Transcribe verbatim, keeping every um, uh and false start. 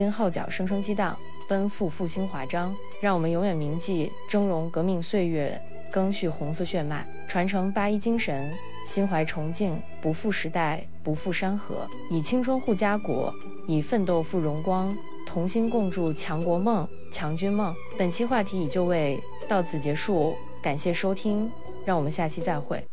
号角声声激荡，奔赴复兴华章。让我们永远铭记峥嵘革命岁月，赓续红色血脉，传承八一精神，心怀崇敬，不负时代，不负山河，以青春护家国，以奋斗赴荣光，同心共筑强国梦、强军梦。本期话题已就位，到此结束，感谢收听，让我们下期再会。